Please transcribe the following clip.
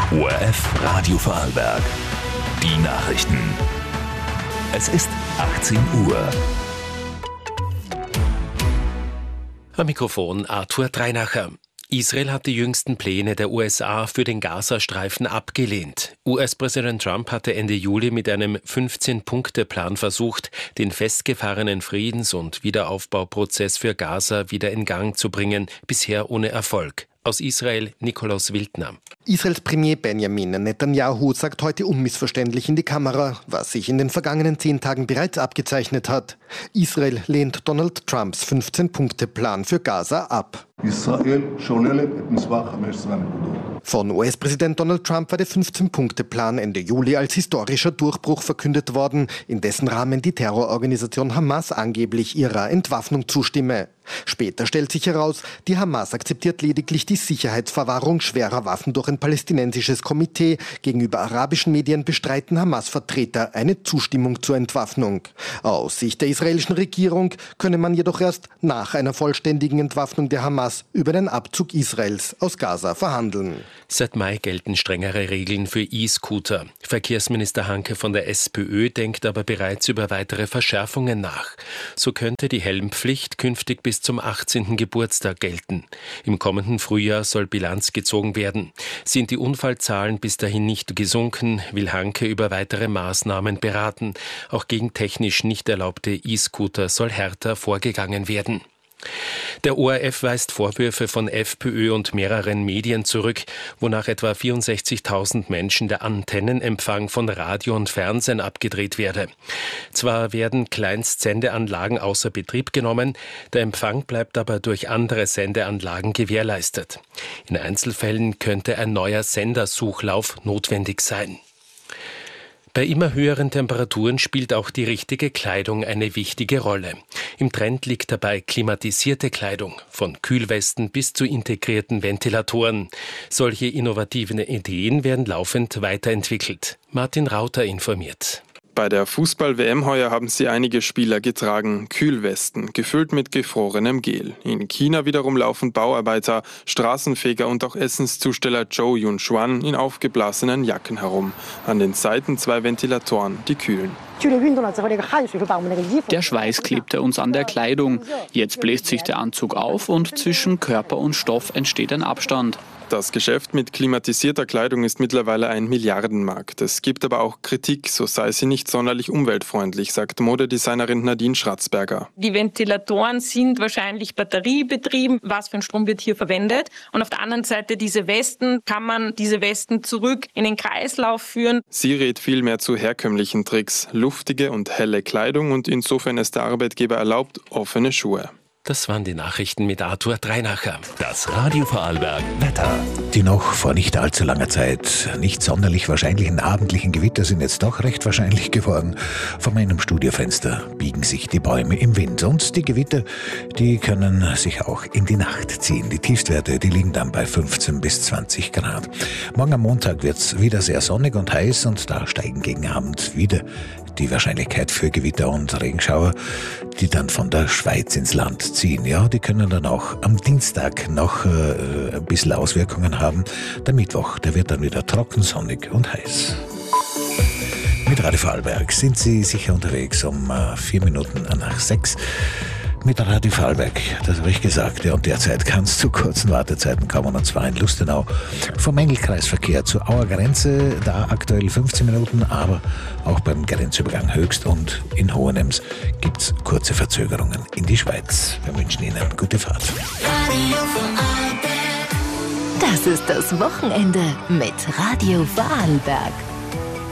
ORF Radio Vorarlberg. Die Nachrichten. Es ist 18 Uhr. Am Mikrofon Arthur Dreinacher. Israel hat die jüngsten Pläne der USA für den Gazastreifen abgelehnt. US-Präsident Trump hatte Ende Juli mit einem 15-Punkte-Plan versucht, den festgefahrenen Friedens- und Wiederaufbauprozess für Gaza wieder in Gang zu bringen, bisher ohne Erfolg. Aus Israel Nikolaus Wildner. Israels Premier Benjamin Netanyahu sagt heute unmissverständlich in die Kamera, was sich in den vergangenen 10 Tagen bereits abgezeichnet hat. Israel lehnt Donald Trumps 15-Punkte-Plan für Gaza ab. Von US-Präsident Donald Trump war der 15-Punkte-Plan Ende Juli als historischer Durchbruch verkündet worden, in dessen Rahmen die Terrororganisation Hamas angeblich ihrer Entwaffnung zustimme. Später stellt sich heraus, die Hamas akzeptiert lediglich die Sicherheitsverwahrung schwerer Waffen durch ein palästinensisches Komitee. Gegenüber arabischen Medien bestreiten Hamas-Vertreter eine Zustimmung zur Entwaffnung. Aus Sicht der israelischen Regierung könne man jedoch erst nach einer vollständigen Entwaffnung der Hamas über den Abzug Israels aus Gaza verhandeln. Seit Mai gelten strengere Regeln für E-Scooter. Verkehrsminister Hanke von der SPÖ denkt aber bereits über weitere Verschärfungen nach. So könnte die Helmpflicht künftig bis zum 18. Geburtstag gelten. Im kommenden Frühjahr soll Bilanz gezogen werden. Sind die Unfallzahlen bis dahin nicht gesunken, will Hanke über weitere Maßnahmen beraten. Auch gegen technisch nicht erlaubte E-Scooter soll härter vorgegangen werden. Der ORF weist Vorwürfe von FPÖ und mehreren Medien zurück, wonach etwa 64.000 Menschen der Antennenempfang von Radio und Fernsehen abgedreht werde. Zwar werden Kleinstsendeanlagen außer Betrieb genommen, der Empfang bleibt aber durch andere Sendeanlagen gewährleistet. In Einzelfällen könnte ein neuer Sendersuchlauf notwendig sein. Bei immer höheren Temperaturen spielt auch die richtige Kleidung eine wichtige Rolle. Im Trend liegt dabei klimatisierte Kleidung, von Kühlwesten bis zu integrierten Ventilatoren. Solche innovativen Ideen werden laufend weiterentwickelt. Martin Rauter informiert. Bei der Fußball-WM heuer haben sie einige Spieler getragen, Kühlwesten, gefüllt mit gefrorenem Gel. In China wiederum laufen Bauarbeiter, Straßenfeger und auch Essenszusteller Zhou Yunxuan in aufgeblasenen Jacken herum. An den Seiten 2 Ventilatoren, die kühlen. Der Schweiß klebte uns an der Kleidung. Jetzt bläst sich der Anzug auf und zwischen Körper und Stoff entsteht ein Abstand. Das Geschäft mit klimatisierter Kleidung ist mittlerweile ein Milliardenmarkt. Es gibt aber auch Kritik, so sei sie nicht sonderlich umweltfreundlich, sagt Modedesignerin Nadine Schratzberger. Die Ventilatoren sind wahrscheinlich batteriebetrieben. Was für ein Strom wird hier verwendet? Und auf der anderen Seite diese Westen, kann man diese Westen zurück in den Kreislauf führen? Sie rät vielmehr zu herkömmlichen Tricks, luftige und helle Kleidung und insofern ist der Arbeitgeber erlaubt, offene Schuhe. Das waren die Nachrichten mit Arthur Dreinacher. Das Radio Vorarlberg Wetter. Die noch vor nicht allzu langer Zeit nicht sonderlich wahrscheinlichen abendlichen Gewitter sind jetzt doch recht wahrscheinlich geworden. Vor meinem Studiofenster biegen sich die Bäume im Wind. Und die Gewitter, die können sich auch in die Nacht ziehen. Die Tiefstwerte, die liegen dann bei 15 bis 20 Grad. Morgen am Montag wird es wieder sehr sonnig und heiß und da steigen gegen Abend wieder die Wahrscheinlichkeit für Gewitter und Regenschauer, die dann von der Schweiz ins Land ziehen. Ja, die können dann auch am Dienstag noch ein bisschen Auswirkungen haben. Der Mittwoch, der wird dann wieder trocken, sonnig und heiß. Mit Radio Vorarlberg sind Sie sicher unterwegs um 4 Minuten nach 6. Mit Radio Vorarlberg, das habe ich gesagt. Ja, und derzeit kann es zu kurzen Wartezeiten kommen, und zwar in Lustenau. Vom Engelkreisverkehr zur Auer Grenze, da aktuell 15 Minuten, aber auch beim Grenzübergang Höchst und in Hohenems gibt es kurze Verzögerungen in die Schweiz. Wir wünschen Ihnen gute Fahrt. Das ist das Wochenende mit Radio Vorarlberg.